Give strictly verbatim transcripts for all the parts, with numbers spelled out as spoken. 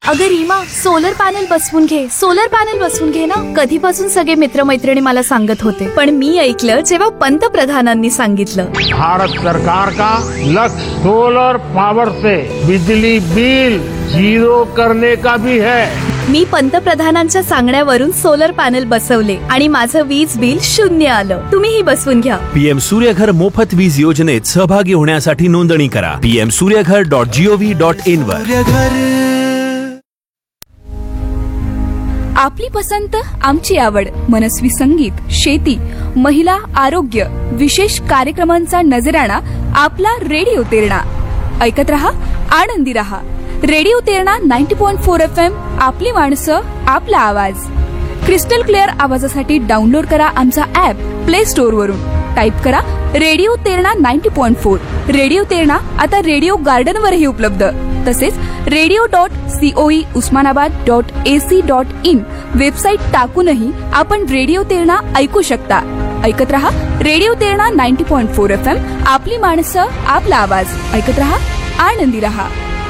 अगं Reema, solar panel बसवून घे, सोलर पॅनल बसवून घे ना. कधीपासून सगळे मित्रमैत्रिणी मला सांगत होते, पण मी ऐकलं जेव्हा पंतप्रधानांनी सांगितलं. भारत सरकार का लक्ष्य सोलर पावर से बिजली बिल जीरो करने का भी है. मी पंतप्रधानांच्या सांगण्यावरून सोलर पॅनल बसवले आणि माझं वीज बिल शून्य आलं. तुम्हीही बसवून घ्या. पीएम सूर्यघर मोफत वीज योजनेत सहभागी होण्यासाठी नोंदणी करा. PM Surya Ghar dot G O V dot in वर. आपली पसंत, आमची आवड. मनस्वी संगीत, शेती, महिला, आरोग्य, विशेष कार्यक्रमांचा नजराणा आपला रेडिओ तेरणा. ऐकत रहा, आनंदी रहा. Radio Terna ninety point four F M. आपली माणसं, आपला आवाज. क्रिस्टल क्लिअर आवाजासाठी डाउनलोड करा आमचा ऍप प्ले स्टोअर वरून. टाईप करा radio Terna ninety point four. Radio Terna आता रेडिओ गार्डन वरही उपलब्ध. तसेच radio dot COE Osmanabad dot AC dot in website टाकूनही आपण रेडिओ तेरणा ऐकू शकता. ऐकत रहा radio Terna ninety point four F M. आपली माणसं, आपला आवाज. ऐकत रहा, आनंदी रहा.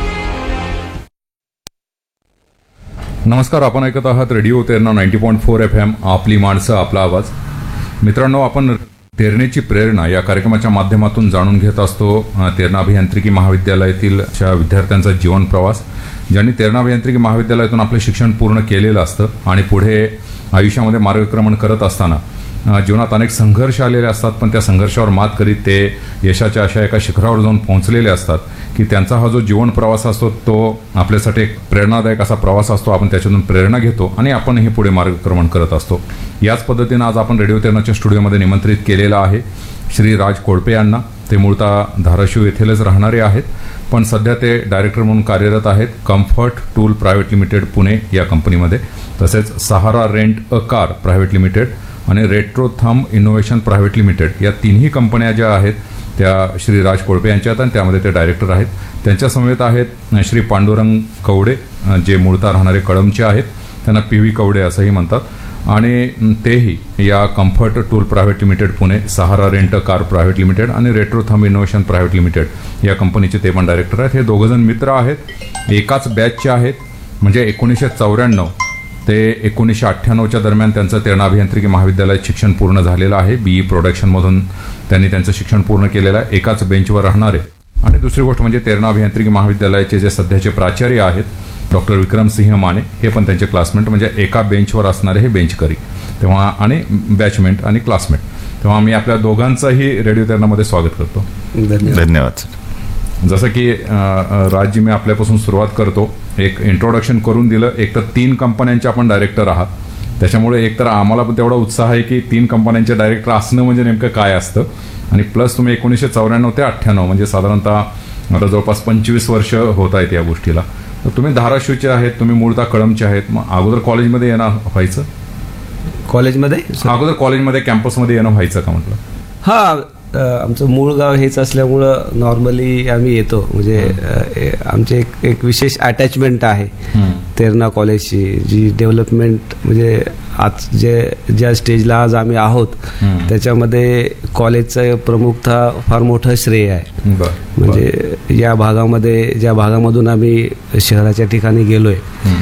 नमस्कार, आपण ऐकत आहात radio Terna ninety point four F M. आपली माणसं, आपला आवाज. मित्रांनो, आपण तेरणेची प्रेरणा या कार्यक्रमाच्या माध्यमातून जाणून घेत असतो तेरणा अभियांत्रिकी महाविद्यालयातील विद्यार्थ्यांचा जीवन प्रवास, ज्यांनी तेरणा अभियांत्रिकी महाविद्यालयातून आपले शिक्षण पूर्ण केलेलं असतं आणि पुढे आयुष्यामध्ये मार्गक्रमण करत असताना जीवनात अनेक संघर्ष आलेले असतात, पण त्या संघर्षावर मात करीत ते यशाच्या अशा एका शिखरावर जाऊन पोहोचलेले असतात की त्यांचा हा जो जीवन प्रवास असतो तो आपल्यासाठी एक प्रेरणादायक असा प्रवास असतो. आपण त्याच्यातून प्रेरणा घेतो आणि आपणही पुढे मार्गक्रमण करत असतो. याच पद्धतीनं आज आपण रेडिओ तेरणाच्या स्टुडिओमध्ये निमंत्रित केलेलं आहे श्री राज कोळपे यांना. ते मूळतः धाराशिव येथीलच राहणारे आहेत, पण सध्या ते डायरेक्टर म्हणून कार्यरत आहेत comfort tool private limited Pune या कंपनीमध्ये. तसेच सहारा rent a car private limited आणि retro thumb innovation private limited या तिन्ही कंपन्या ज्या आहेत त्या श्री राज कोळपे यांच्या आहेत आणि त्यामध्ये ते डायरेक्टर आहेत. त्यांच्या समवेत आहेत श्री पांडुरंग कवडे, जे मूळतः राहणारे कळमचे आहेत. त्यांना पी व्ही कवडे असंही म्हणतात आणि तेही या comfort tool private limited Pune, सहारा रेंट कार प्रायव्हेट लिमिटेड आणि retro thumb innovation private limited या कंपनीचे ते पण डायरेक्टर आहेत. हे दोघंजण मित्र आहेत, एकाच बॅचचे आहेत. म्हणजे एकोणीसशे चौऱ्याण्णव ते एकोणीसशे अठ्ठ्याण्णवच्या दरम्यान त्यांचं तेरणा अभियांत्रिकी महाविद्यालयात शिक्षण पूर्ण झालेलं आहे. बीई प्रोडक्शनमधून त्यांनी त्यांचं शिक्षण पूर्ण केलेलं आहे. एकाच बेंचवर राहणारे. आणि दुसरी गोष्ट म्हणजे तेरणा अभियांत्रिकी महाविद्यालयाचे जे सध्याचे प्राचार्य आहेत डॉक्टर विक्रमसिंह माने, हे पण त्यांचे क्लासमेट. म्हणजे एका बेंचवर असणारे हे बेंचकरी तेव्हा आणि बॅचमेट आणि क्लासमेट. तेव्हा मी आपल्या दोघांचंही रेडिओ तेरणामध्ये स्वागत करतो. धन्यवाद. जसं की राजजी, मी आपल्यापासून सुरुवात करतो. एक इंट्रोडक्शन करून दिलं. एक तर तीन कंपन्यांचे आपण डायरेक्टर आहात, त्याच्यामुळे एक तर आम्हाला पण तेवढा उत्साह आहे की तीन कंपन्यांचे डायरेक्टर असणं म्हणजे नेमकं काय असतं. आणि प्लस तुम्ही एकोणीसशे चौऱ्याण्णव ते अठ्ठ्याण्णव म्हणजे साधारणतः आता जवळपास पंचवीस वर्ष होत आहेत या गोष्टीला. तर तुम्ही धाराशिवचे आहेत, तुम्ही मूळतः कळमचे आहेत. मग अगोदर कॉलेजमध्ये येणं व्हायचं? कॉलेजमध्ये अगोदर कॉलेजमध्ये कॅम्पसमध्ये येणं व्हायचं का म्हटलं? हा, आमचं मूळ गाव हेच असल्यामुळं नॉर्मली आम्ही येतो. म्हणजे आमचे एक एक विशेष अटॅचमेंट आहे तेरणा कॉलेजची, जी डेव्हलपमेंट म्हणजे आज जे ज्या स्टेजला आज आम्ही आहोत त्याच्यामध्ये कॉलेजचं प्रमुखतः फार मोठं श्रेय आहे. म्हणजे या भागामध्ये, ज्या भागामधून आम्ही शहराच्या ठिकाणी गेलोय,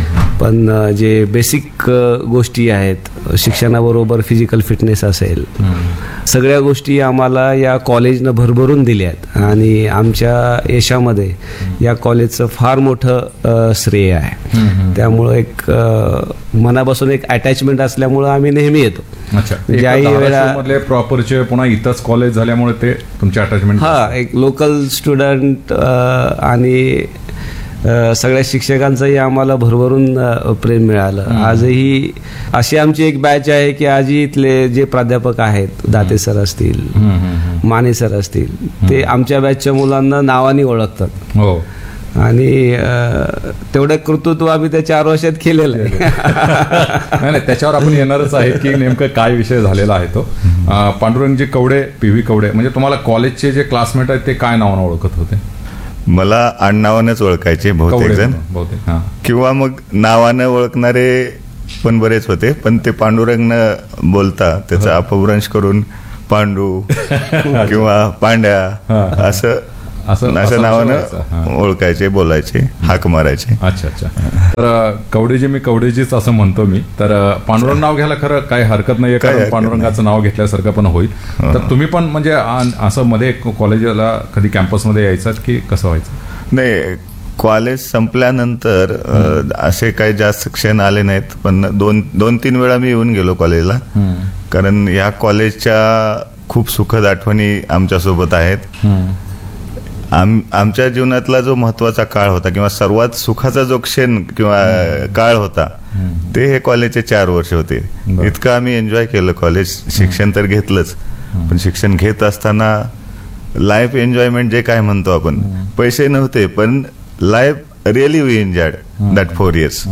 पण जे बेसिक गोष्टी आहेत, शिक्षणाबरोबर फिजिकल फिटनेस असेल, सगळ्या गोष्टी आम्हाला या कॉलेजनं भरभरून दिल्या आहेत. आणि आमच्या यशामध्ये या कॉलेजचं फार मोठं श्रेय आहे. त्यामुळं एक मनापासून एक अटॅचमेंट असल्यामुळं आम्ही नेहमी येतो. ज्याही वेळा प्रॉपरचे पुन्हा इथंच कॉलेज झाल्यामुळे ते तुमचे अटॅचमेंट. हा, एक लोकल स्टुडंट आणि सगळ्या शिक्षकांचंही आम्हाला भरभरून प्रेम मिळालं. आजही अशी आमची एक बॅच आहे की आजही इथले जे प्राध्यापक आहेत, दाते सर असतील, माने सर असतील, ते आमच्या बॅचच्या मुलांना नावाने ओळखतात. हो. आणि तेवढं कर्तृत्व आम्ही त्या चार वर्षात केलेलं आहे. नाही, त्याच्यावर आपण येणारच आहे की नेमकं काय विषय झालेला आहे तो. पांडुरंगजी कवडे, पी व्ही कवडे, म्हणजे तुम्हाला कॉलेजचे जे क्लासमेट आहेत ते काय नावानं ओळखत होते? मला आडनावानंच ओळखायचे बहुतेक जण, किंवा मग नावानं ओळखणारे पण बरेच होते. पण ते पांडुरंगनं बोलता त्याचा अपभ्रंश करून पांडू किंवा पांड्या असं असं असं नावानं ओळखायचे, बोलायचे, हाक मारायचे. अच्छा अच्छा. तर कवडेजी मी कवडेजीच असं म्हणतो मी. तर पांडुरंग नाव घ्यायला खरं काही हरकत नाहीये, कारण पांडुरंगाचं नाव घेतल्यासारखं पण होईल. तर तुम्ही पण म्हणजे असं मध्ये कॉलेजला कधी कॅम्पसमध्ये यायचात की कसं व्हायचं? नाही, कॉलेज संपल्यानंतर असे काही जास्त क्षण आले नाहीत, पण दोन दोन तीन वेळा मी येऊन गेलो कॉलेजला, कारण या कॉलेजच्या खूप सुखद आठवणी आमच्यासोबत आहेत. आम आमच्या जीवनातला जो महत्वाचा काळ होता किंवा सर्वात सुखाचा जो क्षण किंवा काळ होता ते हे कॉलेजचे चार वर्ष होते. इतकं आम्ही एन्जॉय केलं कॉलेज. शिक्षण तर घेतलंच, पण शिक्षण घेत असताना लाईफ एन्जॉयमेंट जे काय म्हणतो आपण, पैसे नव्हते पण life really we enjoyed that four years.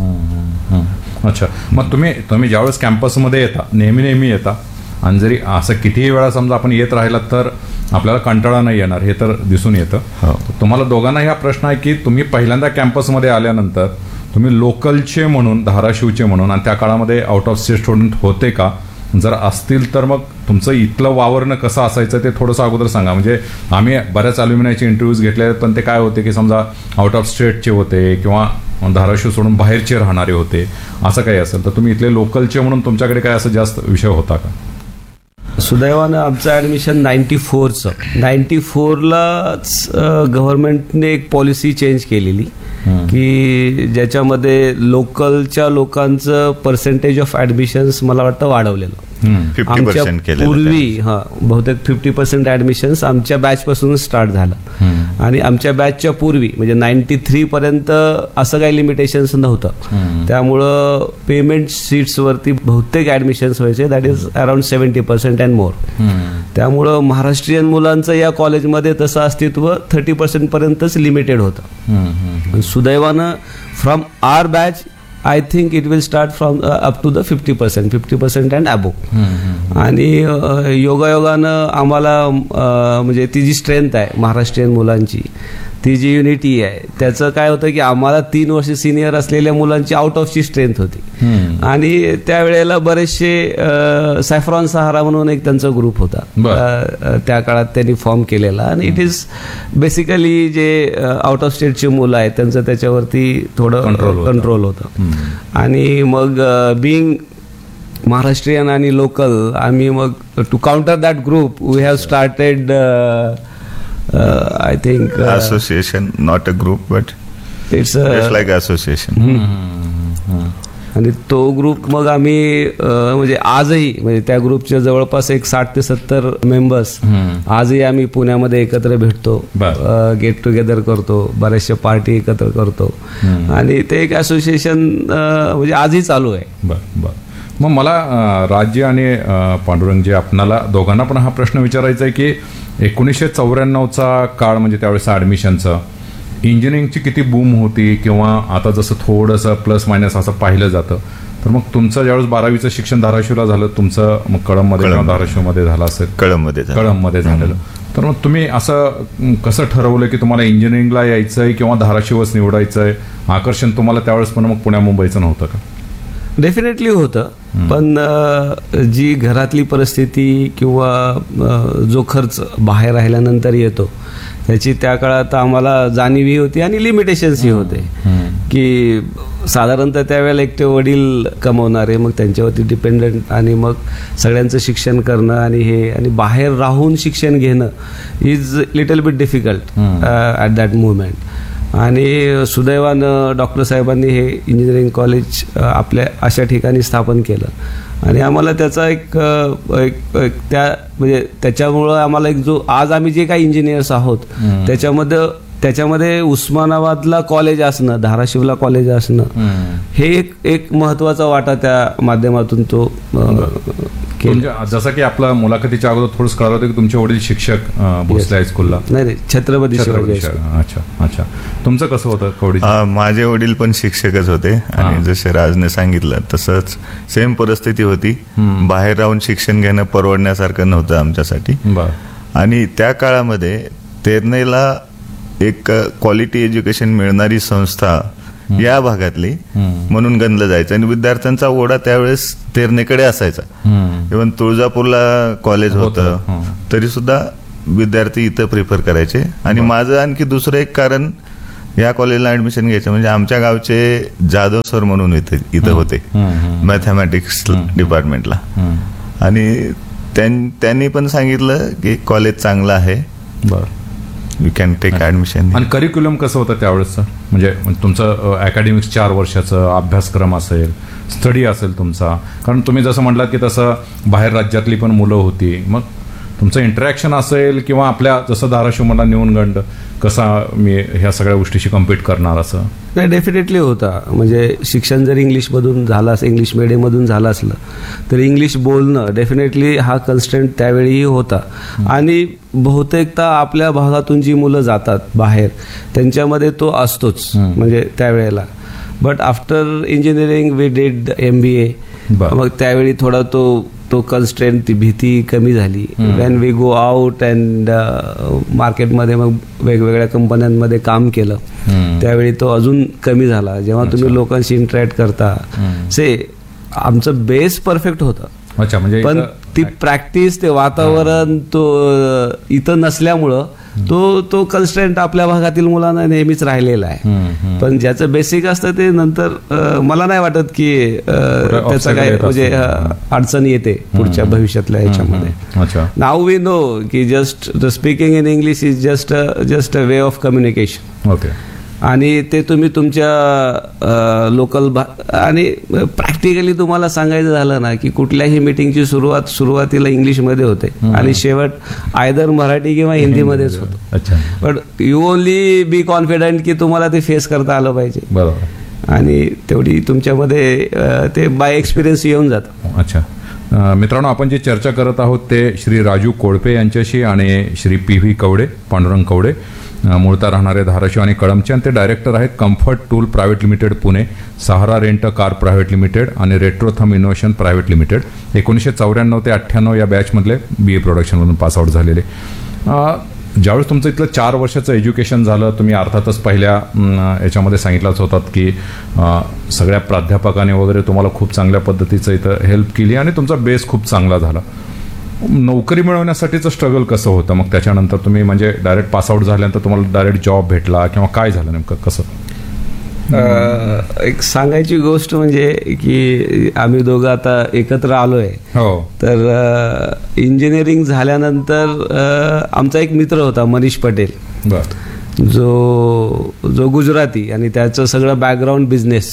अच्छा. मग तुम्ही तुम्ही ज्यावेळेस कॅम्पसमध्ये येता, नेहमी नेहमी येता, आणि जरी असं कितीही वेळा समजा आपण येत राहिला तर आपल्याला कंटाळा नाही येणार, हे तर दिसून येतं. तुम्हाला दोघांनाही हा प्रश्न आहे की तुम्ही पहिल्यांदा कॅम्पसमध्ये आल्यानंतर तुम्ही लोकलचे म्हणून, धाराशिवचे म्हणून, आणि त्या काळामध्ये आउट ऑफ स्टेट स्टुडंट होते का? जर असतील तर मग तुमचं इथलं वावरणं कसं असायचं ते थोडंसं अगोदर सांगा. म्हणजे आम्ही बऱ्याच अल्युमिनायचे इंटरव्ह्यूज घेतले, पण ते काय होते की समजा आउट ऑफ स्टेटचे होते किंवा धाराशिव सोडून बाहेरचे राहणारे होते, असं काही असेल तर तुम्ही इथले लोकलचे म्हणून तुमच्याकडे काय असं जास्त विषय होता का? सुदैवानं आमचं ॲडमिशन नाईन्टी फोरचं नाईन्टी फोरलाच गव्हर्नमेंटने एक पॉलिसी चेंज केलेली की ज्याच्यामध्ये लोकलच्या लोकांचं पर्सेंटेज ऑफ ॲडमिशन्स मला वाटतं वाढवलेलं. आमच्या पूर्वी हा बहुतेक फिफ्टी पर्सेंट ऍडमिशन्स आमच्या बॅच पासून स्टार्ट झालं, आणि आमच्या बॅचच्या पूर्वी म्हणजे नाईन्टी थ्री पर्यंत असं काही लिमिटेशन्स नव्हतं. त्यामुळं पेमेंट सीट्स वरती बहुतेक ऍडमिशन्स व्हायचे, that is around seventy percent and more. त्यामुळं महाराष्ट्रीयन मुलांचं या कॉलेजमध्ये तसं अस्तित्व थर्टी पर्सेंट पर्यंतच लिमिटेड होतं. सुदैवानं from R batch I think it will start from up to the fifty percent fifty percent and अबो. आणि योगायोगानं आम्हाला म्हणजे ती जी स्ट्रेंथ आहे महाराष्ट्रीयन मुलांची, ती जी युनिटी आहे, त्याचं काय होतं की आम्हाला तीन वर्ष सिनियर असलेल्या मुलांची आउट ऑफची स्ट्रेंथ होती. आणि त्यावेळेला बरेचसे सॅफ्रॉन सहारा म्हणून एक त्यांचा ग्रुप होता, त्या काळात त्यांनी फॉर्म केलेला. आणि इट इज बेसिकली जे आउट ऑफ स्टेटची मुलं आहेत त्यांचं त्याच्यावरती थोडं कंट्रोल होतं. आणि मग बिंग महाराष्ट्रीयन आणि लोकल, आम्ही मग to counter that group we have started I think association, not a group but it's like association. आणि तो ग्रुप मग आम्ही म्हणजे आजही म्हणजे त्या ग्रुपच्या जवळपास एक साठ ते सत्तर मेंबर्स आजही आम्ही पुण्यामध्ये एकत्र भेटतो, गेट टुगेदर करतो, बऱ्याचशा पार्टी एकत्र करतो, आणि ते एक असोसिएशन म्हणजे आजही चालू आहे. बरं बरं. मग मला राज्य आणि पांडुरंगजी आपणाला दोघांना पण हा प्रश्न विचारायचा आहे की एकोणीसशे चौऱ्याण्णवचा काळ म्हणजे त्यावेळेस ऍडमिशनचं इंजिनिअरिंगची किती बूम होती, किंवा आता जसं थोडंसं प्लस मायनस असं पाहिलं जातं, तर मग तुमचं ज्यावेळेस बारावीचं शिक्षण धाराशिवला झालं, तुमचं मग कळंबमध्ये किंवा धाराशिवमध्ये झालं असेल? कळंबमध्ये कळंबमध्ये झालेलं. तर मग तुम्ही असं कसं ठरवलं की तुम्हाला इंजिनिअरिंगला यायचंय किंवा धाराशिवच निवडायचंय? आकर्षण तुम्हाला त्यावेळेस पण मग पुण्या मुंबईचं नव्हतं का? डेफिनेटली होतं, पण जी घरातली परिस्थिती किंवा जो खर्च बाहेर राहिल्यानंतर येतो त्याची त्या काळात आम्हाला जाणीवही होती आणि लिमिटेशन्सही होते. की साधारणतः त्यावेळेला एकटे वडील कमवणारे, मग त्यांच्यावरती डिपेंडंट, आणि मग सगळ्यांचं शिक्षण करणं आणि हे, आणि बाहेर राहून शिक्षण घेणं is little bit difficult at that movement. आणि सुदैवानं डॉक्टर साहेबांनी हे इंजिनिअरिंग कॉलेज आपल्या अशा ठिकाणी स्थापन केलं, आणि आम्हाला त्याचा एक, एक त्या म्हणजे त्याच्यामुळं आम्हाला एक जो आज आम्ही जे काही इंजिनियर्स आहोत त्याच्यामध्ये त्याच्यामध्ये उस्मानाबादला कॉलेज असणं, धाराशिवला कॉलेज असणं, हे एक एक महत्वाचा वाटा त्या माध्यमातून तो केला. जसं की आपल्या मुलाखतीच्या अगोदर थोडंच कळलं होतं की तुमचे वडील शिक्षक भोसले हायस्कूलला? नाही नाही, छत्रपती शिवाजी. अच्छा अच्छा. तुमचं कसं होतं कवडी? माझे वडील पण शिक्षकच होते, आणि जसे राजने सांगितलं तसंच सेम परिस्थिती होती. बाहेर राहून शिक्षण घेणं परवडण्यासारखं नव्हतं आमच्यासाठी. आणि त्या काळामध्ये तेरणेला एक क्वालिटी एज्युकेशन मिळणारी संस्था या भागातली म्हणून गणलं जायचं, आणि विद्यार्थ्यांचा ओढा त्यावेळेस तेरणेकडे असायचा. इव्हन तुळजापूरला कॉलेज होतं तरी सुद्धा विद्यार्थी इथं प्रिफर करायचे. आणि माझं आणखी दुसरं एक कारण या कॉलेजला ऍडमिशन घ्यायचं म्हणजे आमच्या गावचे जाधव सर म्हणून इथे इथं होते मॅथमॅटिक्स डिपार्टमेंटला. आणि त्यांनी पण सांगितलं की कॉलेज चांगलं आहे, यू कॅन टेक ऍडमिशन. आणि करिक्युलम कसं होतं त्यावेळेस म्हणजे तुमचं अकॅडमिक्स चार वर्षाचं अभ्यासक्रम असेल, स्टडी असेल तुमचा, कारण तुम्ही जसं म्हटलात की तसं बाहेर राज्यातली पण मुलं होती, मग तुमचं इंटरॅक्शन असेल किंवा आपल्या जसं धाराशिव मला न्यूनगंड कसा मी ह्या सगळ्या गोष्टीशी कम्पीट करणार असं नाही डेफिनेटली होता. म्हणजे शिक्षण जर इंग्लिशमधून झालं असं इंग्लिश मिडियममधून झालं असलं तर इंग्लिश बोलणं डेफिनेटली हा कन्स्टंट त्यावेळीही होता. आणि बहुतेकदा आपल्या भागातून जी मुलं जातात बाहेर त्यांच्यामध्ये तो असतोच म्हणजे त्यावेळेला. But after engineering we did M बी ए, मग त्यावेळी थोडा तो तो कन्स्ट्रेंट ती भीती कमी झाली. Wien we go out and मार्केटमध्ये मग वेगवेगळ्या कंपन्यांमध्ये काम केलं त्यावेळी तो अजून कमी झाला. जेव्हा तुम्ही लोकांशी इंटरॅक्ट करता से आमचं बेस परफेक्ट होतं. अच्छा, म्हणजे पण ती प्रॅक्टिस ते वातावरण तो इथं नसल्यामुळं तो तो कन्स्ट्रेंट आपल्या भागातील मुलांना नेहमीच राहिलेला आहे. पण ज्याचं बेसिक असतं ते नंतर मला नाही वाटत की त्याचं काय म्हणजे अडचण येते पुढच्या भविष्यातल्या ह्याच्यामध्ये. नाव वी नो की just the speaking in English is just just a way of communication. Okay. आणि ते तुम्ही तुमच्या लोकल आणि प्रॅक्टिकली तुम्हाला सांगायचं झालं ना की कुठल्याही मीटिंगची सुरुवात सुरुवातीला इंग्लिशमध्ये होते आणि शेवट आयदर मराठी किंवा हिंदीमध्येच होतो. अच्छा. But you only B confident की तुम्हाला ते फेस करता आलं पाहिजे. बरोबर. आणि तेवढी तुमच्यामध्ये ते बाय एक्सपिरियन्स येऊन जातं. अच्छा. मित्रांनो, आपण जी चर्चा करत आहोत ते श्री राजू कोळपे यांच्याशी आणि श्री पी व्ही कवडे, पांडुरंग कवडे, मूळता राहणारे धाराशिव आणि कळमचे, आणि ते डायरेक्टर आहेत comfort tool private limited Pune, सहारा रेंट कार प्रायव्हेट लिमिटेड आणि रेट्रोथम इनोव्हेशन प्रायव्हेट लिमिटेड. एकोणीसशे चौऱ्याण्णव ते अठ्ठ्याण्णव या बॅचमधले बी ए प्रोडक्शनमधून पासआउट झालेले. ज्यावेळेस तुमचं इथलं चार वर्षाचं एज्युकेशन झालं, तुम्ही अर्थातच पहिल्या याच्यामध्ये सांगितलंच होतात की सगळ्या प्राध्यापकांनी वगैरे तुम्हाला खूप चांगल्या पद्धतीचं इथं हेल्प केली आणि तुमचा बेस खूप चांगला झाला. नोकरी मिळवण्यासाठीचं स्ट्रगल कसं होतं मग त्याच्यानंतर? तुम्ही म्हणजे डायरेक्ट पासआउट झाल्यानंतर तुम्हाला डायरेक्ट जॉब भेटला किंवा काय झालं नेमकं कसं? एक सांगायची गोष्ट म्हणजे की आम्ही दोघं आता एकत्र आलोय. हो. तर इंजिनिअरिंग झाल्यानंतर आमचा एक मित्र होता मनीष पटेल, जो जो गुजराती आणि त्याचं सगळं बॅकग्राऊंड बिझनेस.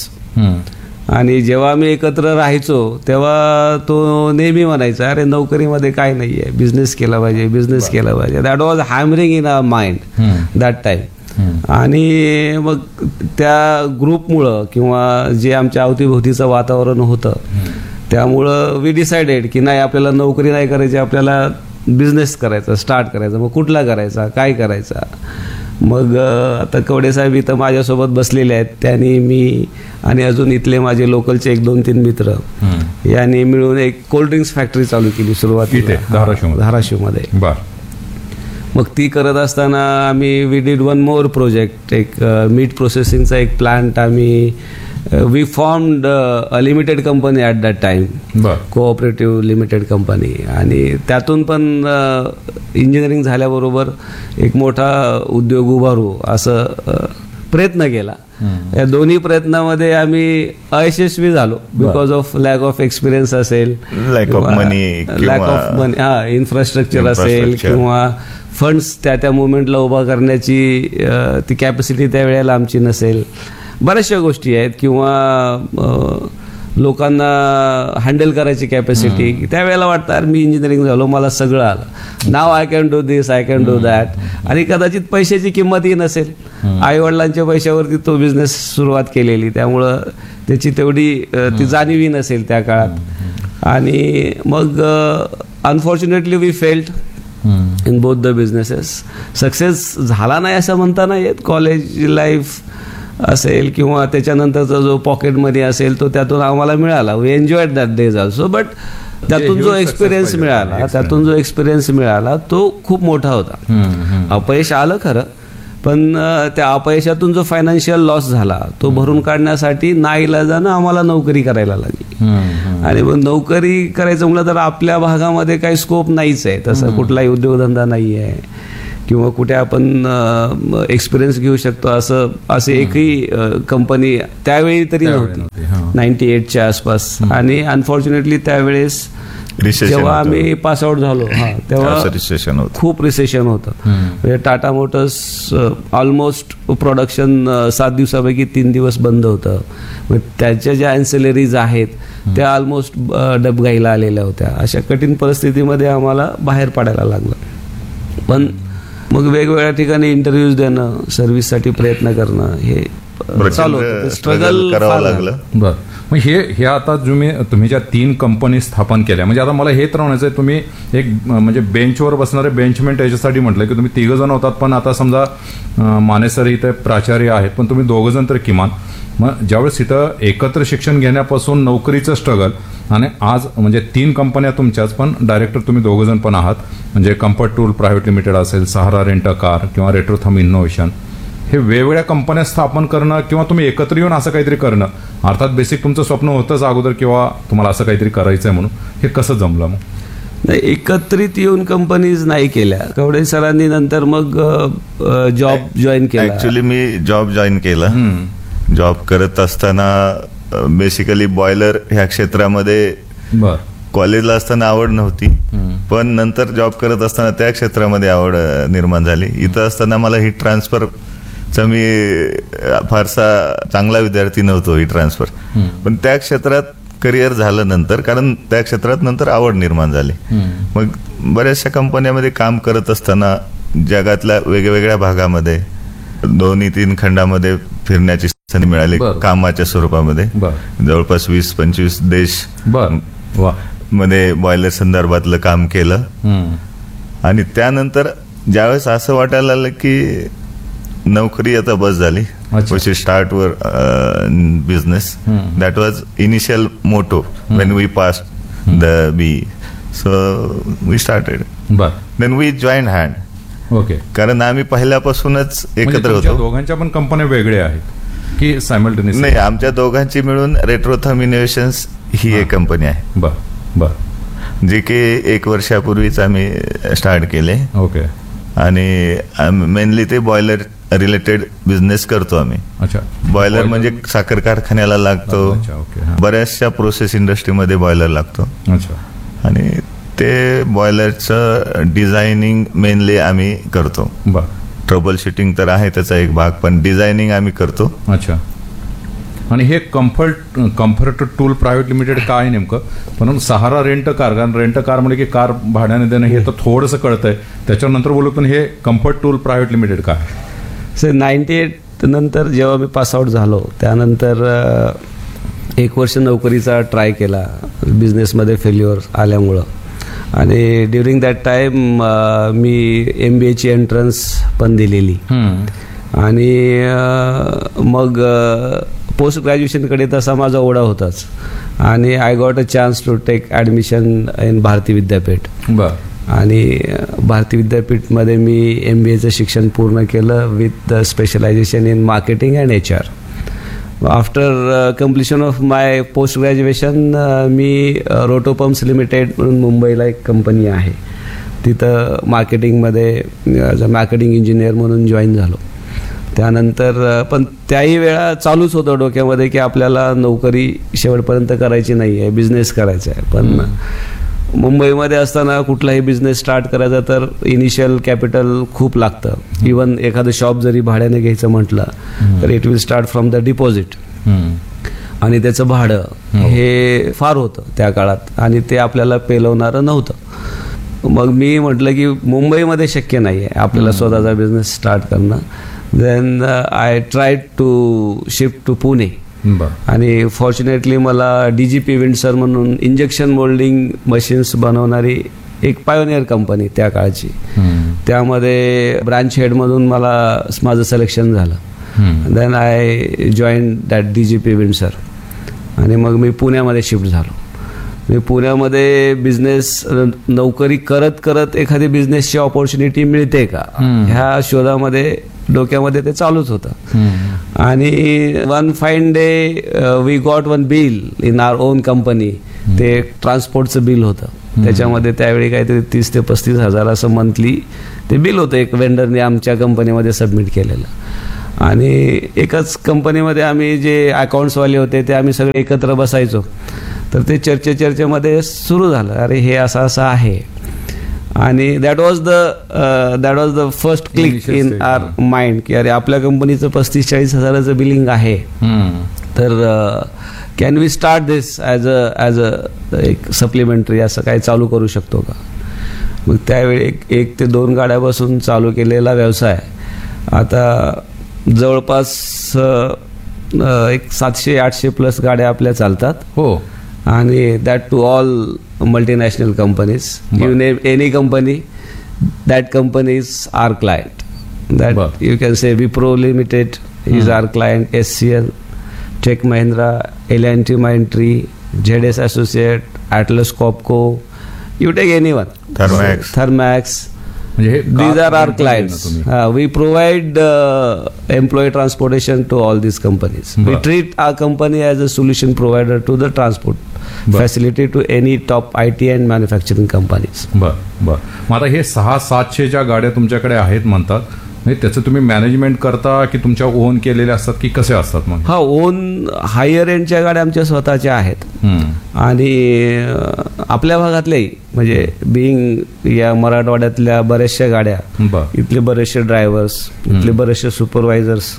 आणि जेव्हा आम्ही एकत्र राहायचो तेव्हा तो नेहमी म्हणायचा, अरे नोकरीमध्ये काय नाहीये, बिझनेस केला पाहिजे, बिझनेस केला पाहिजे. That was hammering in our mind that time. आणि मग त्या ग्रुपमुळं किंवा जे आमच्या अवतीभोवतीचं वातावरण होतं त्यामुळं वी डिसाइडेड की नाही, आपल्याला नोकरी नाही करायची, आपल्याला बिझनेस करायचा, स्टार्ट करायचा. मग कुठला करायचा, काय करायचा? मग आता कवडे साहेब इथं माझ्यासोबत बसलेले आहेत, त्यांनी मी आणि अजून इथले माझे लोकलचे एक दोन तीन मित्र यांनी मिळून एक कोल्ड ड्रिंक्स फॅक्टरी चालू केली सुरुवातीला धाराशिवमध्ये. मग ती करत असताना आम्ही we did one more project, एक मीट प्रोसेसिंगचा एक प्लांट आम्ही we formed a limited company at that time, cooperative limited company. आणि त्यातून पण इंजिनिअरिंग झाल्याबरोबर एक मोठा उद्योग उभारू असं प्रयत्न केला. या दोन्ही प्रयत्नामध्ये आम्ही अयशस्वी झालो because of lack of experience असेल, lack of money lack of मनी हा इन्फ्रास्ट्रक्चर असेल किंवा फंड्स त्या त्या मुवमेंटला उभा करण्याची ती कॅपॅसिटी त्यावेळेला आमची नसेल. बऱ्याचशा गोष्टी आहेत किंवा लोकांना हँडल करायची कॅपॅसिटी. त्यावेळेला वाटतं अरे मी इंजिनिअरिंग झालो, मला सगळं आलं, नाव I can do this, I can do that. आणि कदाचित पैशाची किंमतही नसेल, आई वडिलांच्या पैशावरती तो बिझनेस सुरुवात केलेली, त्यामुळं त्याची तेवढी ती जाणीवही नसेल त्या काळात. आणि मग unfortunately we failed in both the businesses. Success झाला नाही असं म्हणता नाही येत. कॉलेज लाईफ असेल किंवा त्याच्यानंतरचा जो पॉकेट मनी असेल तो त्यातून आम्हाला मिळाला. We enjoyed that days also. But त्यातून जो एक्सपिरियन्स मिळाला त्यातून जो एक्सपिरियन्स मिळाला तो खूप मोठा होता. अपयश आलं खरं, पण अ, त्या अपयशातून जो फायनान्शियल लॉस झाला तो भरून काढण्यासाठी नाईलाजानं आम्हाला नोकरी करायला लागली. आणि मग नोकरी करायचं म्हटलं तर आपल्या भागामध्ये काही स्कोप नाहीच आहे, तसं कुठलाही उद्योगधंदा नाही आहे किंवा कुठे आपण एक्सपिरियन्स घेऊ शकतो असं असे एकही कंपनी त्यावेळी तरी नव्हती, नाईन्टी एटच्या आसपास. आणि अनफॉर्च्युनेटली त्यावेळेस Recession जेव्हा होतं. आम्ही पास आउट झालो हा तेव्हा असं recession होतं. खूप रिसेशन होतं. म्हणजे टाटा मोटर्स ऑलमोस्ट प्रोडक्शन सात दिवसापैकी तीन दिवस बंद होतं. मग त्याच्या ज्या अँसेलरीज आहेत त्या ऑलमोस्ट डबघाईला आलेल्या होत्या. अशा कठीण परिस्थितीमध्ये आम्हाला बाहेर पडायला लागलं. पण मग वेगवेगळ्या ठिकाणी इंटरव्ह्यूज देणं, सर्व्हिससाठी प्रयत्न करणं हे चालू होतं. स्ट्रगल करावं लागलं. बर, मग हे हे आता तुम्ही तुम्ही ज्या तीन कंपनी स्थापन केल्या, म्हणजे आता मला हे तर म्हणायचं आहे, तुम्ही एक म्हणजे बेंचवर बसणारे बेंचमेंट याच्यासाठी म्हटलं की तुम्ही तिघ जण होतात, पण आता समजा अं, माने सर इथे प्राचार्य आहेत, पण तुम्ही दोघं जण तर किमान. मग ज्यावेळेस इथं एकत्र शिक्षण घेण्यापासून नोकरीचं स्ट्रगल आणि आज म्हणजे तीन कंपन्या तुमच्याच, पण डायरेक्टर तुम्ही दोघं जण पण आहात, म्हणजे कम्फर्ट टूल प्रायव्हेट लिमिटेड असेल, सहारा रेंट अ कार किंवा रेट्रोथम इनोव्हेशन, हे वेगवेगळ्या कंपन्या स्थापन करणं किंवा तुम्ही एकत्र येऊन असं काहीतरी करणं, अर्थात बेसिक तुमचं स्वप्न होतंच अगोदर किंवा तुम्हाला असं काहीतरी करायचंय म्हणून, हे कसं जमलं मग? नाही, एकत्रित येऊन कंपनीज नाही केल्या. कवडे सरांनी नंतर मग जॉब जॉईन केला. ऍक्च्युली मी जॉब जॉईन केला. जॉब करत असताना बेसिकली बॉयलर ह्या क्षेत्रामध्ये बर कॉलेजला असताना आवड नव्हती, पण नंतर जॉब करत असताना त्या क्षेत्रामध्ये आवड निर्माण झाली. इथं असताना मला हीट ट्रान्सफरचा मी फारसा चांगला विद्यार्थी नव्हतो हीट ट्रान्सफर, पण त्या क्षेत्रात करिअर झालं नंतर, कारण त्या क्षेत्रात नंतर आवड निर्माण झाली. मग बऱ्याचशा कंपन्यामध्ये काम करत असताना जगातल्या वेगवेगळ्या भागामध्ये दोन्ही तीन खंडामध्ये फिरण्याची संधी मिळाली. बरं. कामाच्या स्वरूपामध्ये बरं. जवळपास वीस पंचवीस देश बर वा मध्ये बॉयलर संदर्भातलं काम केलं. आणि त्यानंतर ज्यावेळेस असं वाटायला लागलं की नोकरी आता बस झाली, अच्छा. वी स्टार्ट वर business. That was initial motor Wien we pass the B. So we started. बर, then we join hand. Okay. कारण आम्ही पहिल्यापासूनच एकत्र म्हणजे तुमच्या होतो. दोघांच्या पण कंपन्या वेगळ्या आहेत की सायमल्टेनियस? नाही, आमच्या दोघांची मिळून रेट्रोथम इनोव्हेशन्स ही एक कंपनी आहे, बर बर जी की एक वर्षापूर्वीच आम्ही स्टार्ट केले. ओके. आणि मेनली ते बॉयलर रिलेटेड बिझनेस करतो आम्ही. अच्छा. बॉयलर म्हणजे साखर कारखान्याला लागतो, अच्छा, ओके, हा. बऱ्याचशा प्रोसेस इंडस्ट्रीमध्ये बॉयलर लागतो. अच्छा. आणि ते बॉयलरचं डिझायनिंग मेनली आम्ही करतो. बर. ट्रबल शूटिंग तर आहे त्याचा एक भाग, पण डिझायनिंग आम्ही करतो. अच्छा. आणि हे comfort comfort tool private limited काय आहे नेमकं? पण सहारा रेंट कार, कारण रेंट कार म्हणजे की कार भाड्याने देणं हे तर थोडंसं कळतंय, त्याच्यानंतर बोलू. पण हे कम्फर्ट टूल प्रायव्हेट लिमिटेड काय? सर नाईन्टी एट नंतर जेव्हा मी पासआउट झालो त्यानंतर अ, एक वर्ष नोकरीचा ट्राय केला, बिझनेसमध्ये फेल्युअर आल्यामुळं. आणि during that time me M बी एची एंट्रन्स पण दिलेली. आणि अ, मग पोस्ट ग्रॅज्युएशनकडे तसा माझा ओढा होताच. आणि I got a chance to take admission in Bharati Vidyapeeth. बर. आणि भारती विद्यापीठमध्ये मी एम बी एचं शिक्षण पूर्ण केलं with specialisation in marketing and H R. After completion of my post graduation me रोटोपम्प्स limited म्हणून मुंबईला एक कंपनी आहे, तिथं मार्केटिंगमध्ये ॲज अ मार्केटिंग इंजिनियर म्हणून जॉईन झालो. त्यानंतर पण त्याही वेळा चालूच होतं डोक्यामध्ये की आपल्याला नोकरी शेवटपर्यंत करायची नाही आहे, बिझनेस करायचा आहे. पण मुंबईमध्ये असताना कुठलाही बिझनेस स्टार्ट करायचा तर इनिशियल कॅपिटल खूप लागतं. इवन एखादं शॉप जरी भाड्याने घ्यायचं म्हटलं तर it will start from the deposit, आणि त्याचं भाडं हे फार होतं त्या काळात, आणि ते आपल्याला पेलवणारं नव्हतं. मग मी म्हटलं की मुंबईमध्ये शक्य नाही आहे आपल्याला स्वतःचा बिझनेस स्टार्ट करणं. Then I triad to shift to Pune. आणि फॉर्च्युनेटली मला डी जी पी विंडसर म्हणून इंजेक्शन मोल्डिंग मशीन्स बनवणारी एक पायोनियर कंपनी त्या काळची, त्यामध्ये ब्रांच हेडमधून मला माझं सिलेक्शन झालं. Then I join that D G P Windsor. आणि मग मी पुण्यामध्ये शिफ्ट झालो. मी पुण्यामध्ये बिझनेस नोकरी करत करत एखादी बिझनेसची ऑपॉर्च्युनिटी मिळते का ह्या शोधामध्ये डोक्यामध्ये ते चालूच होतं. आणि one fine day we got one bill in our on company. ते ट्रान्सपोर्टचं बिल होतं. त्याच्यामध्ये त्यावेळी काहीतरी तीस ते पस्तीस हजार असं मंथली ते बिल होतं, एक वेंडरने आमच्या कंपनीमध्ये सबमिट केलेलं. आणि एकच कंपनीमध्ये आम्ही जे अकाउंट्सवाले होते ते आम्ही सगळे एकत्र बसायचो. तर ते चर्चे चर्चेमध्ये सुरू झालं, अरे हे असं असं आहे. आणि that was the that was the first click in our mind की अरे आपल्या कंपनीचं पस्तीस चाळीस हजाराचं बिलिंग आहे, तर can we start this as a as a एक सप्लिमेंटरी असं काही चालू करू शकतो का. मग त्यावेळी एक एक ते दोन गाड्यापासून चालू केलेला व्यवसाय आता जवळपास एक सातशे आठशे प्लस गाड्या आपल्या चालतात. हो. आणि that to all multinational companies. You name any company, that company is R client. That you can say Wipro limited is R client, S C L, take Mahindra, L N T माइंट्री, Z S associate, atlas कॉपको, you take any one, Thermax Thermax. These are our clients. Uh, we provide uh, employee transportation to all these companies. We treat our company as a solution provider to the transport facility to any top I T and manufacturing companies. बर बर मग आता हे सहा सातशेच्या गाड्या तुमच्याकडे आहेत म्हणतात, म्हणजे त्याचं तुम्ही मॅनेजमेंट करता की तुमच्या ओन केलेल्या असतात की कसे असतात मग? हा, ओन हायर एंडच्या गाड्या आमच्या स्वतःच्या आहेत. आणि आपल्या भागातल्याही म्हणजे बिईंग या मराठवाड्यातल्या बऱ्याचशा गाड्या, इथले बरेचसे ड्रायव्हर्स, इथले बरेचसे सुपरवायझर्स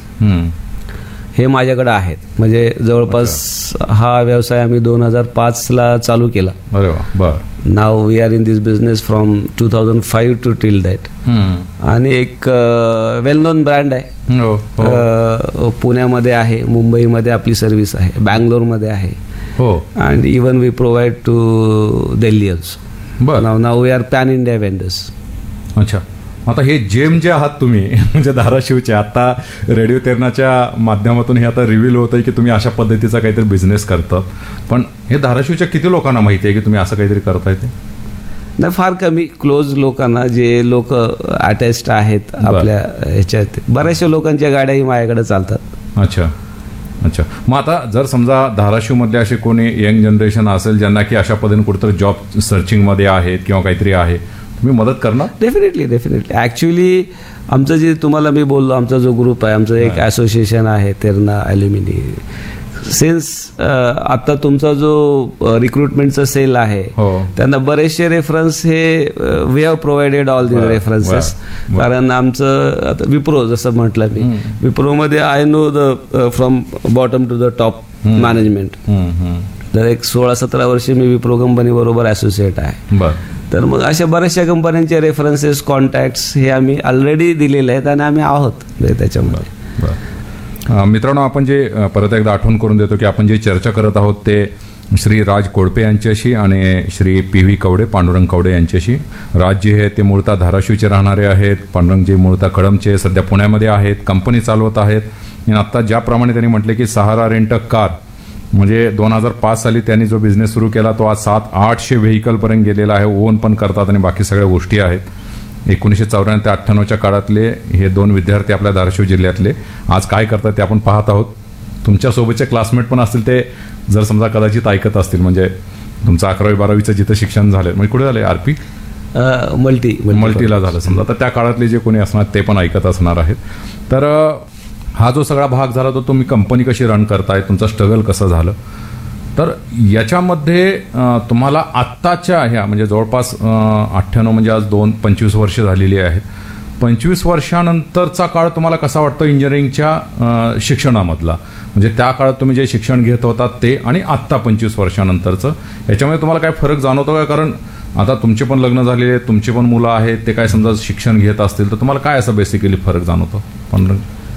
हे माझ्याकडे आहेत. म्हणजे जवळपास हा व्यवसाय आम्ही दोन हजार पाच ला चालू केला. अरे वा. बर. Now we are in this business from two thousand five to till that. आणि एक वेल नोन ब्रँड आहे. पुण्यामध्ये आहे, मुंबईमध्ये आपली सर्व्हिस आहे, बँगलोरमध्ये आहे. हो. And even we provide to Delhi also. बर. नाव now we R pan India vendors. अच्छा. आता हे जेम जे आहात तुम्ही म्हणजे धाराशिवचे, आता रेडिओ तेरणाच्या माध्यमातून हे आता रिव्हील होत आहे की तुम्ही अशा पद्धतीचा काहीतरी बिझनेस करतात, पण हे धाराशिवच्या किती लोकांना माहिती आहे की तुम्ही असं काहीतरी करताय? ते नाही, फार कमी क्लोज लोकांना, जे लोक अटॅच्ड आहेत आपल्या ह्याच्यात. बऱ्याचशा लोकांच्या गाड्याही माझ्याकडे चालतात. अच्छा अच्छा. मग आता जर समजा धाराशिवमधले असे कोणी यंग जनरेशन असेल ज्यांना की अशा पद्धतीने कुठेतरी जॉब सर्चिंगमध्ये आहेत किंवा काहीतरी आहे, तुम्ही मदत करणार? Definitely definitely. ॲक्च्युली आमचं जे तुम्हाला मी बोललो, आमचा जो ग्रुप आहे, आमचं एक असोसिएशन आहे तेरणा ॲल्युमिनी. सिन्स आता तुमचा जो रिक्रुटमेंटचा सेल आहे, त्यांना बरेचसे रेफरन्स हे we have provided all these references. कारण आमचं आता विप्रो जसं म्हटलं मी, विप्रोमध्ये I know the from bottom to the top management. तर एक सोळा सतरा वर्षे मी विप्रो कंपनी बरोबर असोसिएट आहे. तर मग अशा बऱ्याचशा कंपन्यांचे रेफरन्सेस, कॉन्टॅक्ट्स हे आम्ही ऑलरेडी दिलेले आहेत आणि आम्ही आहोत त्याच्यामध्ये. मित्रांनो, आपण जे परत एकदा आठवण करून देतो की आपण जे चर्चा करत आहोत ते श्री राज कोळपे यांच्याशी आणि श्री पी व्ही कवडे, पांडुरंग कवडे यांच्याशी. राज जे आहे ते मूळतः धाराशिवचे राहणारे आहेत, पांडुरंग जे मूळतः कळमचे, सध्या पुण्यामध्ये आहेत, कंपनी चालवत आहेत. आणि आत्ता ज्याप्रमाणे त्यांनी म्हटले की सहारा रेंट अ कार म्हणजे दोन हजार पाच साली त्यांनी जो बिझनेस सुरू केला तो आज सात आठशे व्हेकलपर्यंत गेलेला आहे. ओन पण करतात आणि बाकी सगळ्या गोष्टी आहेत. एकोणीसशे चौऱ्याण्णव ते अठ्ठ्याण्णवच्या काळातले हे दोन विद्यार्थी आपल्या धाराशिव जिल्ह्यातले आज काय करतात ते आपण पाहत आहोत. तुमच्यासोबतचे क्लासमेट पण असतील, ते जर समजा कदाचित ऐकत असतील, म्हणजे तुमचं अकरावी बारावीचं जिथं शिक्षण झालं म्हणजे कुठे झालं? आरपी मल्टी मल्टीला झालं समजा, तर त्या काळातले जे कोणी असणार ते पण ऐकत असणार आहेत. तर हा जो सगळा भाग झाला तो तुम्ही कंपनी कशी रन करताय, तुमचं स्ट्रगल कसं झालं, तर याच्यामध्ये तुम्हाला आत्ताच्या ह्या म्हणजे जवळपास अठ्ठ्याण्णव म्हणजे आज दोन पंचवीस वर्ष झालेली आहेत. पंचवीस वर्षानंतरचा काळ तुम्हाला कसा वाटतो इंजिनिअरिंगच्या शिक्षणामधला? म्हणजे त्या काळात तुम्ही जे शिक्षण घेत होतात ते आणि आत्ता पंचवीस वर्षानंतरचं, याच्यामध्ये तुम्हाला काय फरक जाणवतो का? कारण आता तुमचे पण लग्न झालेले आहेत, तुमची पण मुलं आहेत, ते काय समजा शिक्षण घेत असतील तर तुम्हाला काय असं बेसिकली फरक जाणवतो? पण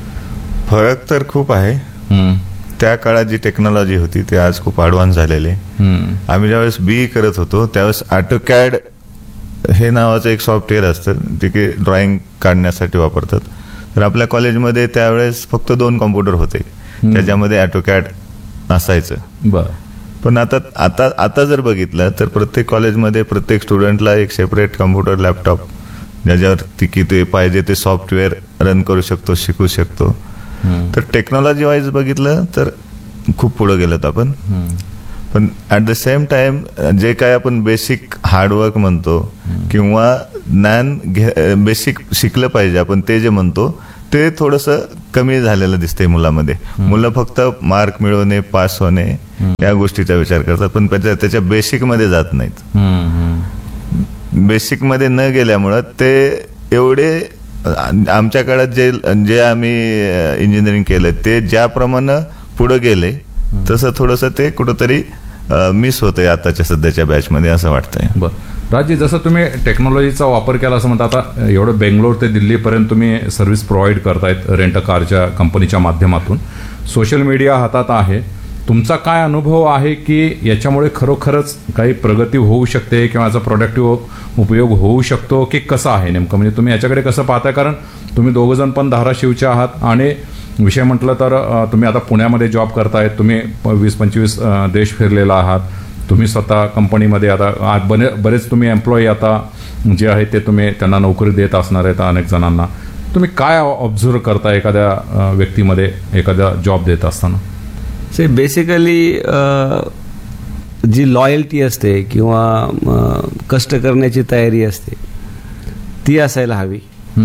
फरक तर खूप आहे. त्या काळात जी टेक्नॉलॉजी होती ते आज खूप ॲडव्हान्स झालेली. आम्ही ज्यावेळेस बी करत होतो त्यावेळेस ऑटोकॅड हे नावाचं एक सॉफ्टवेअर असतं, ते की ड्रॉइंग काढण्यासाठी वापरतात. तर आपल्या कॉलेजमध्ये त्यावेळेस फक्त दोन कॉम्प्युटर होते त्याच्यामध्ये ऑटोकॅड असायचं. बरं. पण आता आता आता जर बघितलं तर प्रत्येक कॉलेजमध्ये प्रत्येक स्टुडंटला एक सेपरेट कॉम्प्युटर, लॅपटॉप ज्याच्यावर ती ते पाहिजे ते सॉफ्टवेअर रन करू शकतो, शिकू शकतो. तर टेक्नॉलॉजी वाईज बघितलं तर खूप पुढे गेलोत आपण. पण ऍट द सेम टाइम जे काय आपण बेसिक हार्डवर्क म्हणतो किंवा ज्ञान बेसिक शिकलं पाहिजे आपण, ते जे म्हणतो ते थोडंसं कमी झालेलं दिसतंय मुलामध्ये. मुलं फक्त मार्क मिळवणे, पास होणे या गोष्टीचा विचार करतात, पण त्याच्या त्याच्या बेसिक मध्ये जात नाहीत. बेसिक मध्ये न गेल्यामुळं ते एवढे आमच्या काळात जे जे आम्ही इंजिनिअरिंग केलं ते ज्याप्रमाणे पुढे गेले तसं थोडंसं ते कुठंतरी मिस होतंय आताच्या सध्याच्या बॅचमध्ये असं वाटतंय. बरं राजी, जसं तुम्ही टेक्नॉलॉजीचा वापर केला असं म्हणता, आता एवढं बेंगलोर ते दिल्लीपर्यंत तुम्ही सर्व्हिस प्रोव्हाइड करतायत रेंट कारच्या कंपनीच्या माध्यमातून, सोशल मीडिया हातात आहे. तुमचा काय अनुभव आहे की याच्यामुळे खरोखरच काही प्रगती होऊ शकते किंवा याचा प्रोडक्टिव्ह उपयोग होऊ शकतो की कसं आहे नेमकं, म्हणजे तुम्ही याच्याकडे कसं पाहताय? कारण तुम्ही दोघं जण पण धाराशिवचे आहात आणि विषय म्हटलं तर तुम्ही आता पुण्यामध्ये जॉब करतायत, तुम्ही वीस पंचवीस देश फिरलेला आहात, तुम्ही स्वतः कंपनीमध्ये आता बने बरेच तुम्ही एम्प्लॉई आता जे आहेत ते तुम्ही त्यांना नोकरी देत असणार आहेत अनेक जणांना. तुम्ही काय ऑब्झर्व करता एखाद्या व्यक्तीमध्ये एखाद्या जॉब देत असताना? से बेसिकली जी लॉयल्टी असते किंवा कष्ट करण्याची तयारी असते ती असायला हवी.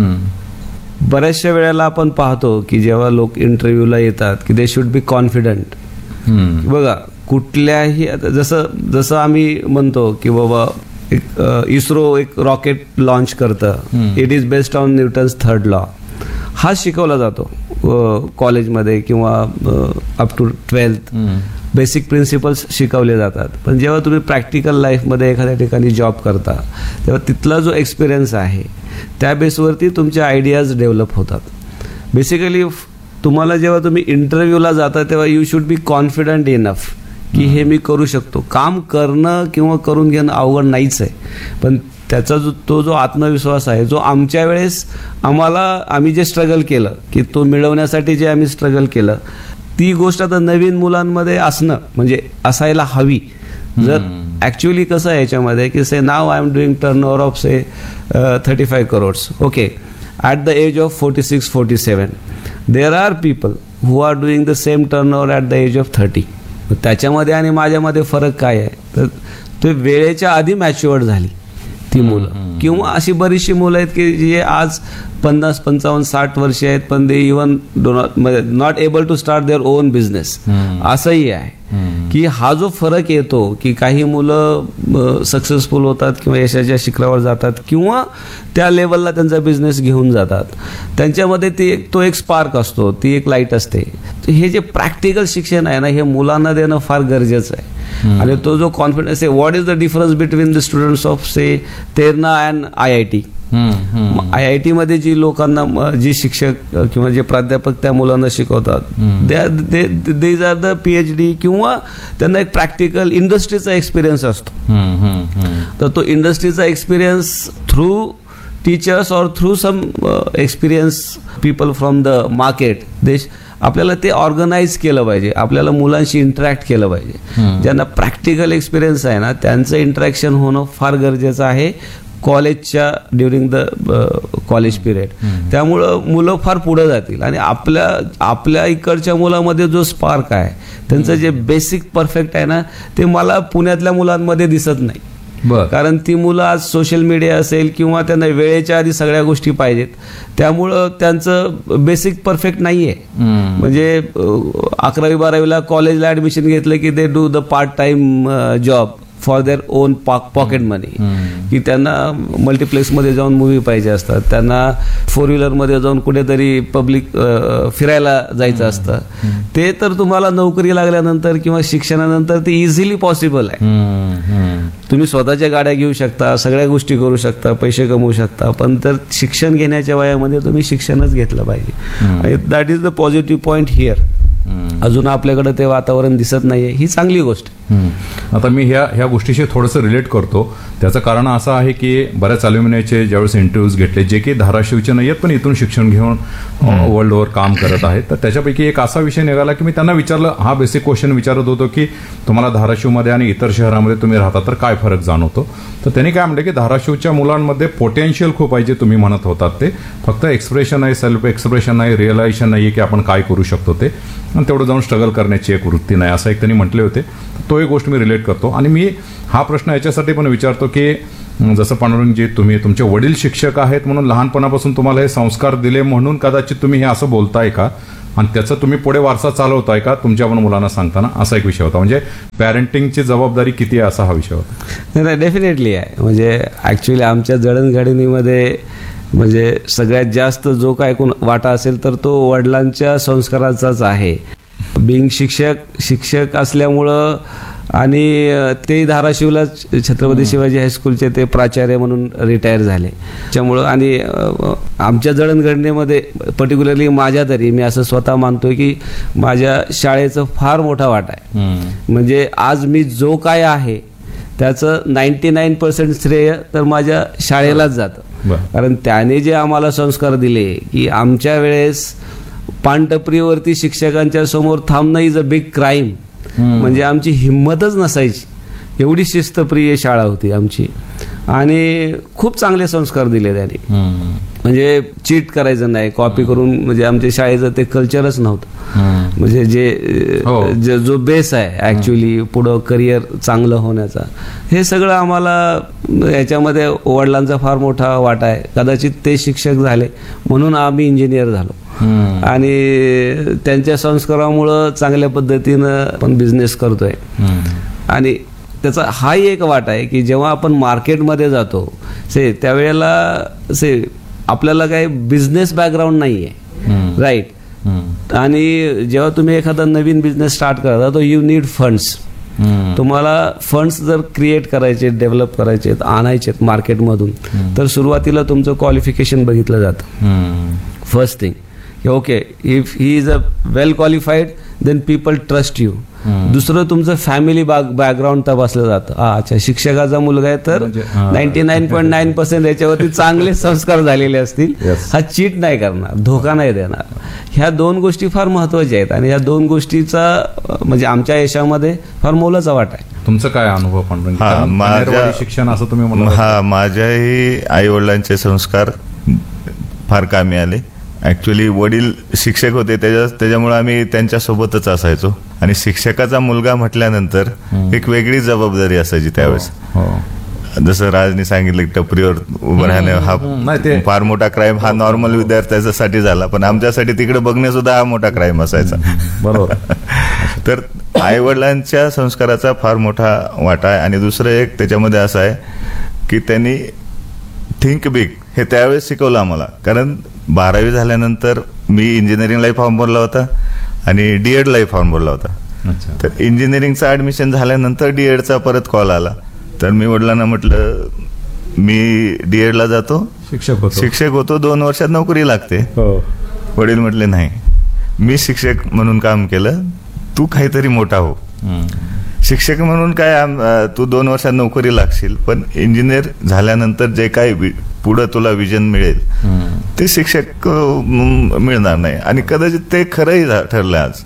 बऱ्याचशा वेळेला आपण पाहतो की जेव्हा लोक इंटरव्ह्यूला येतात की दे शुड बी कॉन्फिडंट. बघा कुठल्याही जसं जसं आम्ही म्हणतो की बाबा एक इस्रो एक रॉकेट लॉन्च करतं, it is based on Newton's third law, हा शिकवला जातो कॉलेजमध्ये किंवा up to twelfth basic principles शिकवले जातात. पण जेव्हा तुम्ही प्रॅक्टिकल लाईफमध्ये एखाद्या ठिकाणी जॉब करता तेव्हा तिथला जो एक्सपिरियन्स आहे त्या बेसवरती तुमच्या आयडियाज डेव्हलप होतात. बेसिकली तुम्हाला जेव्हा तुम्ही इंटरव्ह्यूला जाता तेव्हा you should be confident enough की हे मी करू शकतो. काम करणं किंवा करून घेणं अवघड नाहीच आहे, पण त्याचा जो तो जो आत्मविश्वास आहे जो आमच्या वेळेस आम्हाला आम्ही जे स्ट्रगल केलं की तो मिळवण्यासाठी जे आम्ही स्ट्रगल केलं ती गोष्ट आता नवीन मुलांमध्ये असणं म्हणजे असायला हवी. जर ॲक्च्युली कसं आहे याच्यामध्ये की से नाव I am doing turn over of say thirty five crores okay at the age of forty six forty seven there are people who R doing the same turn over at the age of thirty. त्याच्यामध्ये आणि माझ्यामध्ये फरक काय आहे तर ते वेळेच्या आधी मॅच्युअर्ड झाली ती मुलं, किंवा अशी बरीचशी मुलं आहेत की जे आज पन्नास पंचावन्न साठ वर्षे आहेत पण they even do not not able to start their own business. असंही आहे की हा जो फरक येतो की काही मुलं सक्सेसफुल होतात किंवा यशाच्या शिखरावर जातात किंवा त्या लेवलला त्यांचा बिझनेस घेऊन जातात, त्यांच्यामध्ये ती एक तो एक स्पार्क असतो, ती एक लाईट असते. हे जे प्रॅक्टिकल शिक्षण आहे ना हे मुलांना देणं फार गरजेचं आहे. आणि तो जो कॉन्फिडन्स आहे, what is the difference between the students of say Terna and I I T. I I T मध्ये जी लोकांना जी शिक्षक किंवा जे प्राध्यापक त्या मुलांना शिकवतात these R the pH D किंवा त्यांना एक प्रॅक्टिकल इंडस्ट्रीचा एक्सपिरियन्स असतो. तर तो इंडस्ट्रीचा एक्सपिरियन्स थ्रू टीचर्स और through some experience people from the market देश आपल्याला ते ऑर्गनाईज केलं पाहिजे. आपल्याला मुलांशी इंटरॅक्ट केलं पाहिजे. ज्यांना प्रॅक्टिकल एक्सपिरियन्स आहे ना त्यांचं इंटरॅक्शन होणं फार गरजेचं आहे कॉलेजच्या ड्युरिंग द कॉलेज पिरियड. त्यामुळं मुलं फार पुढे जातील. आणि आपल्या आपल्या इकडच्या मुलामध्ये जो स्पार्क आहे त्यांचं जे बेसिक परफेक्ट आहे ना ते मला पुण्यातल्या मुलांमध्ये दिसत नाही. कारण ती मुलं आज सोशल मीडिया असेल किंवा त्यांना वेळेच्या आधी सगळ्या गोष्टी पाहिजेत, त्यामुळं त्यांचं बेसिक परफेक्ट नाहीये. म्हणजे अकरावी बारावीला कॉलेजला ऍडमिशन घेतलं की they do the part time job for their own pocket मनी, की त्यांना मल्टिप्लेक्समध्ये जाऊन मूवी पाहिजे असतात, त्यांना फोर व्हीलरमध्ये जाऊन कुठेतरी पब्लिक फिरायला जायचं असतं. ते तर तुम्हाला नोकरी लागल्यानंतर किंवा शिक्षणानंतर ते इझिली पॉसिबल आहे. तुम्ही स्वतःच्या गाड्या घेऊ शकता, सगळ्या गोष्टी करू शकता, पैसे कमवू शकता, पण तर शिक्षण घेण्याच्या वयामध्ये तुम्ही शिक्षणच घेतलं पाहिजे. That is the positive point here. अजून आपल्याकडे ते वातावरण दिसत नाहीये, ही चांगली गोष्ट आहे. आता मी ह्या ह्या गोष्टीशी थोडंसं रिलेट करतो. त्याचं कारण असं आहे की बऱ्याच अल्युमिनायचे ज्यावेळेस इंटरव्ह्यूज घेतले जे की धाराशिवचे नाही आहेत पण इथून शिक्षण घेऊन वर्ल्ड ओव्हर काम करत आहेत, तर त्याच्यापैकी एक असा विषय निघाला की मी त्यांना विचारलं, हा बेसिक क्वेश्चन विचारत होतो की तुम्हाला धाराशिवमध्ये आणि इतर शहरामध्ये तुम्ही राहता तर काय फरक जाणवतो. तर त्यांनी काय म्हणलं की धाराशिवच्या मुलांमध्ये पोटेन्शियल खूप आहे जे तुम्ही म्हणत होतात ते, फक्त एक्सप्रेशन आहे, सेल्फ एक्सप्रेशन आहे, रिअलायझेशन नाही की आपण काय करू शकतो ते, आणि तेवढं जाऊन स्ट्रगल करण्याची एक वृत्ती नाही, असं एक त्यांनी म्हटले होते. तो एक गोष्ट मी रिलेट करतो. आणि मी हा प्रश्न याच्यासाठी पण विचारतो की जसं पांडुरंगजी तुम्ही तुमचे वडील शिक्षक आहेत म्हणून लहानपणापासून तुम्हाला हे संस्कार दिले म्हणून कदाचित तुम्ही हे असं बोलताय का, आणि त्याचं तुम्ही पुढे वारसा चालवताय का तुमच्या पण मुलांना सांगताना, असा एक विषय होता. म्हणजे पॅरेंटिंगची जबाबदारी किती आहे असा हा विषय होता. नाही, डेफिनेटली आहे. म्हणजे ॲक्च्युली आमच्या जडणघडणीमध्ये म्हणजे सगळ्यात जास्त जो काय कोण वाटा असेल तर तो वडिलांच्या संस्काराचाच आहे. बिंग शिक्षक शिक्षक असल्यामुळं आणि ते धाराशिवला छत्रपती शिवाजी हायस्कूलचे ते प्राचार्य म्हणून रिटायर झाले त्याच्यामुळं. आणि आमच्या जडणघडणीमध्ये पर्टिक्युलरली माझ्या तरी मी असं स्वतः मानतोय की माझ्या शाळेचं फार मोठा वाटा आहे. म्हणजे आज मी जो काय आहे त्याचं नाईन्टी नाईन पर्सेंट श्रेय तर माझ्या शाळेलाच जातं. कारण त्याने जे आम्हाला संस्कार दिले की आमच्या वेळेस पानटपरीवरती शिक्षकांच्या समोर थांबणं इज अ बिग क्राईम. म्हणजे आमची हिंमतच नसायची, एवढी शिस्तप्रिय शाळा होती आमची. आणि खूप चांगले संस्कार दिले त्याने. म्हणजे चीट करायचं नाही, कॉपी करून, म्हणजे आमच्या शाळेचं ते कल्चरच नव्हतं. म्हणजे जे जो बेस आहे ऍक्च्युली पुढं करिअर चांगलं होण्याचा, हे सगळं आम्हाला याच्यामध्ये वडिलांचा फार मोठा वाटा आहे. कदाचित ते शिक्षक झाले म्हणून आम्ही इंजिनियर झालो आणि त्यांच्या संस्कारामुळं चांगल्या पद्धतीनं आपण बिझनेस करतोय. आणि त्याचा हाही एक वाटा आहे की जेव्हा आपण मार्केटमध्ये जातो से त्यावेळेला से आपल्याला काही बिझनेस बॅकग्राऊंड नाही आहे, राईट. आणि जेव्हा तुम्ही एखादा नवीन बिझनेस स्टार्ट करता तो यू नीड फंड्स. तुम्हाला फंड्स जर क्रिएट करायचे, डेव्हलप करायचे, आणायचे मार्केटमधून, तर सुरुवातीला तुमचं क्वालिफिकेशन बघितलं जातं. First thing, okay, if he is a well qualified then people trust you. दुसरं तुमचं फॅमिली बॅकग्राऊंड तपासलं जातं. अच्छा, शिक्षकाचा मुलगा आहे तर ninety nine point nine percent याच्यावरती चांगले संस्कार झालेले असतील, हा चीट नाही करणार, धोका नाही देणार. ह्या दोन गोष्टी फार महत्वाच्या आहेत आणि ह्या दोन गोष्टीचा म्हणजे आमच्या यशामध्ये फार मोलाचा वाटा आहे. तुमचं काय अनुभव पण शिक्षण असं तुम्ही म्हणा? हा, माझ्याही आई वडिलांचे संस्कार फार कामी आले. ऍक्च्युली वडील शिक्षक होते, त्याच्या त्याच्यामुळे आम्ही त्यांच्यासोबतच असायचो. आणि शिक्षकाचा मुलगा म्हटल्यानंतर एक वेगळी जबाबदारी असायची त्यावेळेस. जसं राजने सांगितलं की टपरीवर उभं राहणं हा फार मोठा क्राईम हा नॉर्मल विद्यार्थ्यासाठी झाला, पण आमच्यासाठी तिकडे बघणे सुद्धा हा मोठा क्राईम असायचा. बरोबर. तर आई वडिलांच्या संस्काराचा फार मोठा वाटा आहे. आणि दुसरं एक त्याच्यामध्ये असं आहे की त्यांनी थिंक बिग हे त्यावेळेस शिकवलं आम्हाला. कारण बारावी झाल्यानंतर मी इंजिनिअरिंगलाही फॉर्म भरला होता आणि डीएडलाही फॉर्म भरला होता. तर इंजिनिअरिंगचं ऍडमिशन झाल्यानंतर डीएडचा परत कॉल आला. तर मी वडिलांना म्हटलं मी डीएडला जातो, शिक्षक होतो शिक्षक होतो दोन वर्षात नोकरी लागते. वडील म्हटले नाही, मी शिक्षक म्हणून काम केलं, तू काहीतरी मोठा हो. शिक्षक म्हणून काय तू दोन वर्षात नोकरी लागशील, पण इंजिनियर झाल्यानंतर जे काय पुढे तुला विजन मिळेल ते शिक्षक मिळणार नाही. आणि कदाचित ते खरंही ठरलं आज.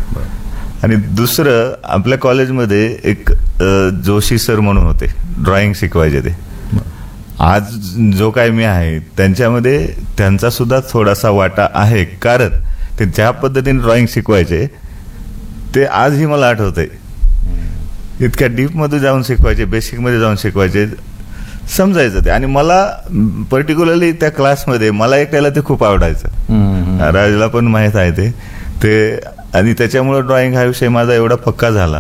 आणि दुसरं, आपल्या कॉलेजमध्ये एक जोशी सर म्हणून होते, ड्रॉइंग शिकवायचे ते. आज जो काय मी आहे त्यांच्यामध्ये त्यांचा सुद्धा थोडासा वाटा आहे. कारण ते ज्या पद्धतीने ड्रॉइंग शिकवायचे ते आजही मला आठवतंय. इतक्या डीप मध्ये जाऊन शिकवायचे, बेसिक मध्ये जाऊन शिकवायचे, समजायचं ते. आणि मला पर्टिक्युलरली त्या क्लासमध्ये मला एकट्याला ते खूप आवडायचं. राजला पण माहित आहे ते ते आणि त्याच्यामुळे ड्रॉइंग हा विषय माझा एवढा पक्का झाला.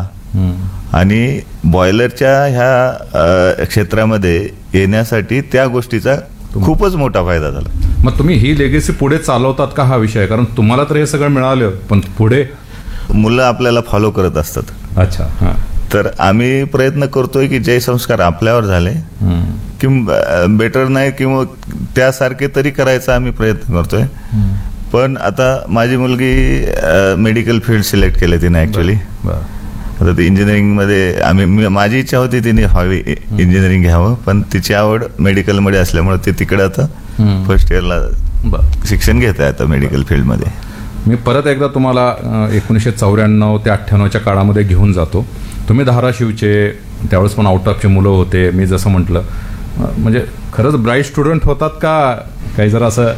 आणि बॉयलरच्या ह्या क्षेत्रामध्ये येण्यासाठी त्या गोष्टीचा खूपच मोठा फायदा झाला. मग तुम्ही ही लेगेसी पुढे चालवतात का हा विषय? कारण तुम्हाला तर हे सगळं मिळालं, पण पुढे मुलं आपल्याला फॉलो करत असतात. अच्छा. हा. तर आम्ही प्रयत्न करतोय की जे संस्कार आपल्यावर झाले किंवा बेटर नाही किंवा त्यासारखे तरी करायचा आम्ही प्रयत्न करतोय. पण आता माझी मुलगी मेडिकल फील्ड सिलेक्ट केले तिने ऍक्च्युली. आता ती इंजिनिअरिंगमध्ये आम्ही मी- माझी इच्छा होती तिने हवी इंजिनिअरिंग घ्यावं, पण तिची आवड मेडिकलमध्ये असल्यामुळे ती तिकडे आता फर्स्ट इयरला शिक्षण घेत आहे आता मेडिकल फील्डमध्ये. मी परत एकदा तुम्हाला एकोणीसशे चौऱ्याण्णव ते अठ्ठ्याण्णवच्या काळामध्ये घेऊन जातो. तुम्ही धाराशिवचे, त्यावेळेस पण आउट ऑफचे मुलं होते. मी जसं म्हटलं म्हणजे खरंच ब्राईट स्टुडंट होतात का काही जरा असं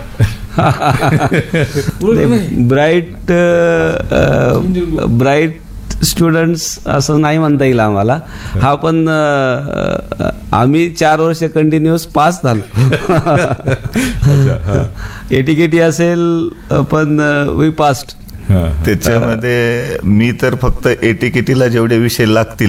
ब्राईट ब्राईट स्टुडंट्स असं नाही म्हणता येईल आम्हाला. हा पण अ, आम्ही चार वर्ष कंटिन्युअस पास झालो. एटीकेटी असेल पण वी पास्ट. त्याच्यामध्ये मी तर फक्त एटीकेटीला जेवढे विषय लागतील